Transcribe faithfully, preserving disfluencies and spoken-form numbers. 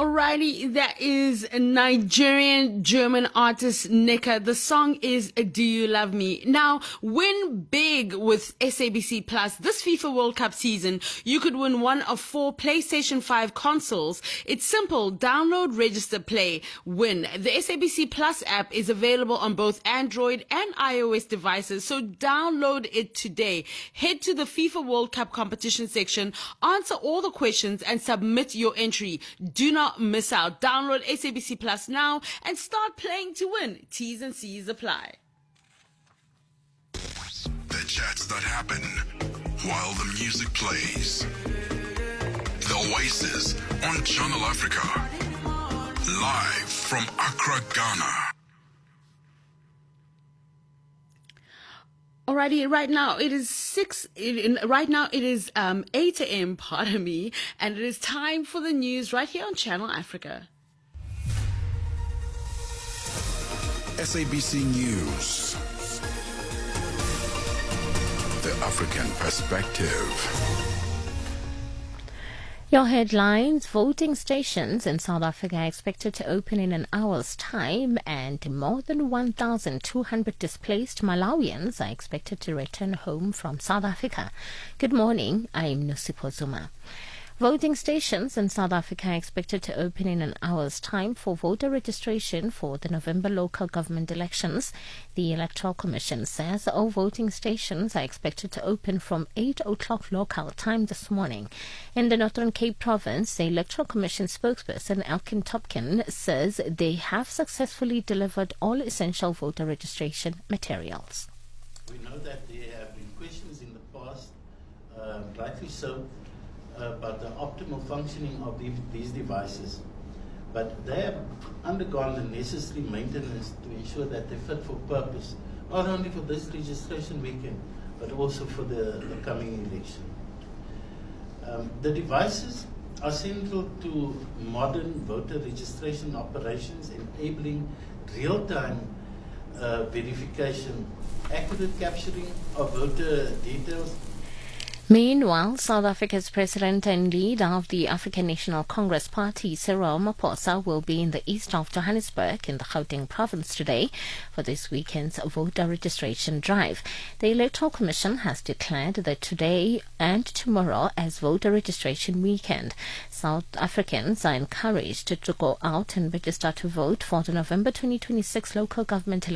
Alrighty, that is a Nigerian German artist Nneka. The song is Do You Love Me? Now, win big with S A B C Plus. This FIFA World Cup season, you could win one of four PlayStation five consoles. It's simple. Download, register, play, win. The S A B C Plus app is available on both Android and iOS devices, so download it today. Head to the FIFA World Cup competition section, answer all the questions, and submit your entry. Do not miss out. Download S A B C Plus now and start playing to win. T's and C's apply. The chats that happen while the music plays. The Oasis on Channel Africa. Live from Accra, Ghana. Alrighty, right now it is six. It, right now it is um, eight a.m. Pardon me, and it is time for the news right here on Channel Africa. S A B C News. The African Perspective. Your headlines: voting stations in South Africa are expected to open in an hour's time, and more than one thousand two hundred displaced Malawians are expected to return home from South Africa. Good morning, I'm Nosipho Zuma. Voting stations in South Africa are expected to open in an hour's time for voter registration for the November local government elections. The Electoral Commission says all voting stations are expected to open from eight o'clock local time this morning. In the Northern Cape Province, the Electoral Commission spokesperson Elkin Topkin says they have successfully delivered all essential voter registration materials. We know that there have been questions in the past, uh, rightly so, about the optimal functioning of the, these devices, but they have undergone the necessary maintenance to ensure that they fit for purpose, not only for this registration weekend, but also for the, the coming election. Um, the devices are central to modern voter registration operations, enabling real-time uh, verification, accurate capturing of voter details. Meanwhile, South Africa's president and leader of the African National Congress Party, Cyril Ramaphosa, will be in the east of Johannesburg in the Gauteng province today for this weekend's voter registration drive. The Electoral Commission has declared that today and tomorrow as voter registration weekend. South Africans are encouraged to go out and register to vote for the November twenty twenty-six local government elections.